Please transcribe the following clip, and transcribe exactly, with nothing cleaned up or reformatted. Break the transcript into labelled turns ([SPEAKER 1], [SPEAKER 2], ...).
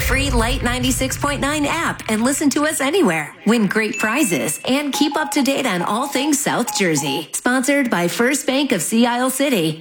[SPEAKER 1] free Light ninety-six point nine app and listen to us anywhere. Win great prizes and keep up to date on all things South Jersey. Sponsored by First Bank of Sea Isle City.